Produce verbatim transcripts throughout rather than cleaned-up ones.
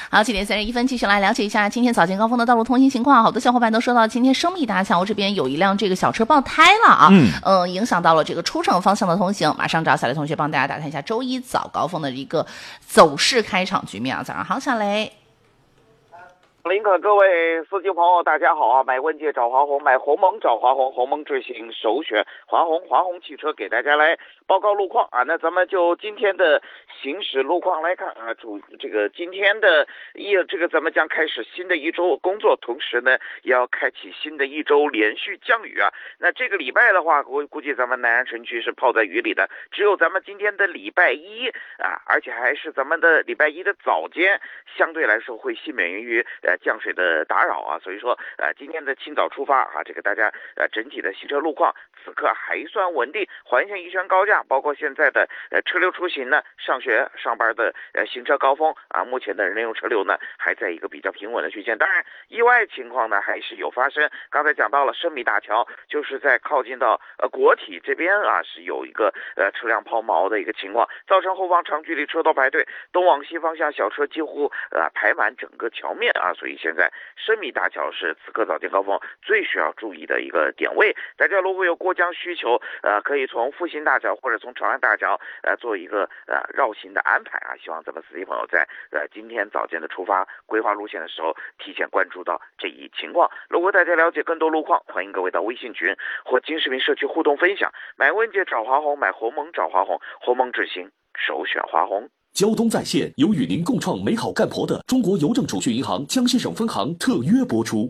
好，七点三十一分，继续来了解一下今天早间高峰的道路通行情况。好多小伙伴都说到，今天生密大桥这边有一辆这个小车爆胎了啊，嗯，呃，影响到了这个出城方向的通行。马上找小雷同学帮大家打探一下周一早高峰的一个走势开场局面啊。早上好，小雷。 林可各位司机朋友大家好啊！买问界找华虹，买鸿蒙找华虹，鸿蒙智行首选华虹，华虹汽车给大家来报告路况啊。那咱们就今天的行驶路况来看啊，主这个今天的一这个咱们将开始新的一周工作，同时呢也要开启新的一周连续降雨啊。那这个礼拜的话，我估计咱们南安城区是泡在雨里的，只有咱们今天的礼拜一啊，而且还是咱们的礼拜一的早间，相对来说会幸免于呃降水的打扰啊，所以说呃今天的清早出发啊，这个大家呃整体的行车路况此刻还算稳定，环线一圈高架，包括现在的呃车流出行呢，上学上班的呃行车高峰啊，目前的人流车流呢还在一个比较平稳的区间，当然意外情况呢还是有发生。刚才讲到了生米大桥，就是在靠近到呃国体这边啊，是有一个呃车辆抛锚的一个情况，造成后方长距离车道排队，东往西方向小车几乎呃排满整个桥面啊，所以现在生米大桥是此刻早间高峰最需要注意的一个点位。大家如果有过江需求，呃，可以从复兴大桥或者从长安大桥呃做一个呃绕行的安排啊。希望咱们司机朋友在呃今天早间的出发规划路线的时候，提前关注到这一情况。如果大家了解更多路况，欢迎各位到微信群或金视频社区互动分享。买问界找华虹，买鸿蒙找华虹，鸿蒙智行首选华虹。 交通在线由与您共创美好干婆的中国邮政储蓄银行江西省分行特约播出。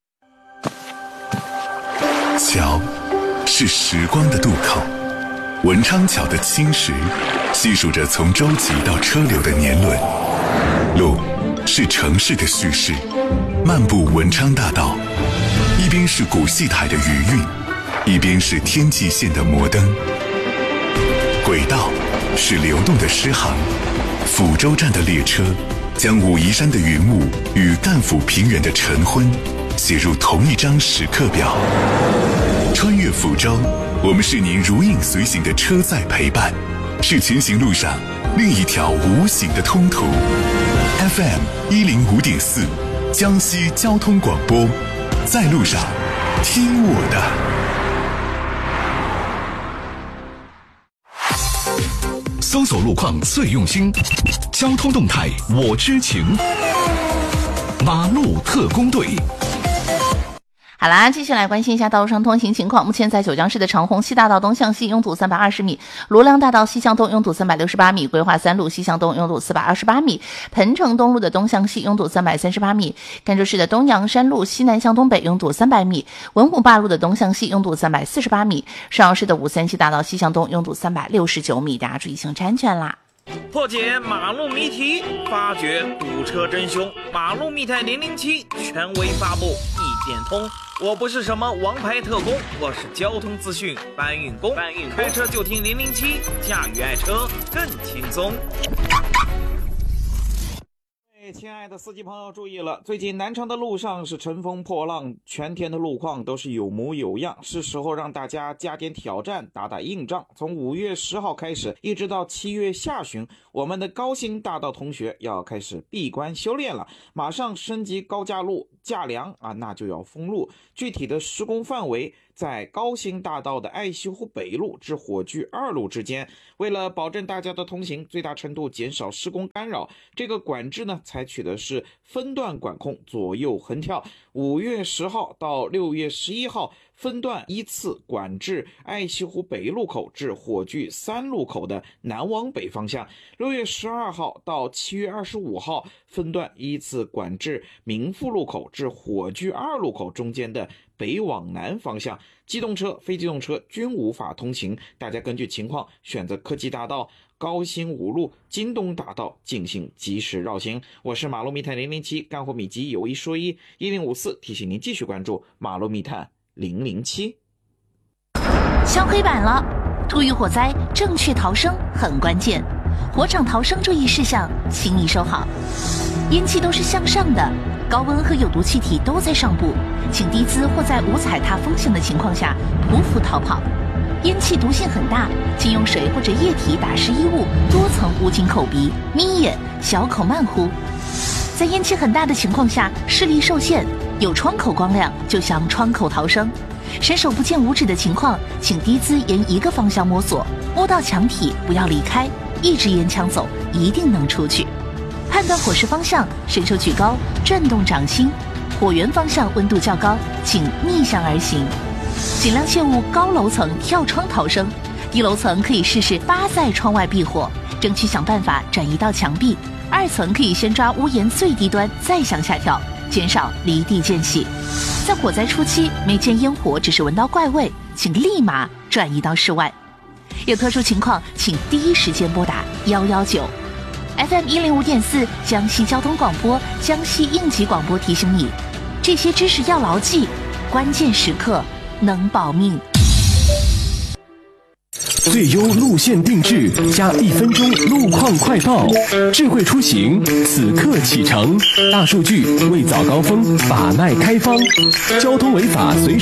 桥是时光的渡口，文昌桥的青石细数着从舟楫到车流的年轮。路是城市的叙事，漫步文昌大道，一边是古戏台的余韵，一边是天际线的摩登。轨道是流动的诗行，抚州站的列车将武夷山的云雾与赣抚平原的晨昏写入同一张时刻表。穿越抚州，我们是您如影随形的车载陪伴，是前行路上另一条无形的通途。F M 一零五点四，江西交通广播，在路上听我的。 搜索路况最用心，交通动态我知情。马路特工队。 好啦，继续来关心一下道路上通行情况。目前在九江市的长虹西大道东向西拥堵三百二十米，罗梁大道西向东拥堵三百六十八米，规划三路西向东拥堵四百二十八米，彭城东路的东向西拥堵三百三十八米，赣州市的东阳山路西南向东北拥堵三百米，文武坝路的东向西拥堵三百四十八米，邵阳市的五三七大道西向东拥堵三百六十九米，大家注意行车安全啦。 破解马路谜题，发掘堵车真凶，马路密探零零七权威发布，一点通。我不是什么王牌特工，我是交通资讯搬运工。搬运开车就听零零七，驾驭爱车更轻松。亲爱的司机朋友注意了，最近南昌的路上是乘风破浪，全天的路况都是有模有样，是时候让大家加点挑战，打打硬仗。从五月十号开始一直到七月下旬，我们的高新大道同学要开始闭关修炼了，马上升级高架路架梁啊，那就要封路。具体的施工范围在高新大道的爱溪湖北路至火炬二路之间。为了保证大家的通行，最大程度减少施工干扰，这个管制呢采取的是分段管控，左右横跳。五月十号到六月十一号分段依次管制爱溪湖北路口至火炬三路口的南往北方向。六月十二号到七月二十五号分段依次管制民富路口至火炬二路口中间的北往南方向，机动车、非机动车均无法通行，大家根据情况选择科技大道、高新五路、京东大道进行及时绕行。我是马路密探零零七，干货秘籍有一说一，一零五四提醒您继续关注马路密探零零七。 敲黑板了，突遇火灾，正确逃生很关键。火场逃生注意事项，请你收好。烟气都是向上的，高温和有毒气体都在上部，请低姿或在无踩踏风险的情况下匍匐逃跑。烟气毒性很大，请用水或者液体打湿衣物，多层捂紧口鼻，眯眼，小口慢呼。 在烟气很大的情况下，视力受限，有窗口光亮就向窗口逃生。伸手不见五指的情况，请低姿沿一个方向摸索，摸到墙体不要离开，一支烟枪走，一定能出去。判断火势方向，伸手举高，转动掌心。火源方向温度较高，请逆向而行。尽量切勿高楼层跳窗逃生，低楼层可以试试扒在窗外避火，争取想办法转移到墙壁。二层可以先抓屋檐最低端，再向下跳，减少离地间隙。在火灾初期，没见烟火，只是闻到怪味，请立马转移到室外。有特殊情况，请第一时间拨打一一九。F M 一零五点四江西交通广播、江西应急广播提醒你，这些知识要牢记，关键时刻能保命。 最优路线定制加一分钟路况快报，智慧出行此刻启程，大数据为早高峰把脉开方，交通违法随手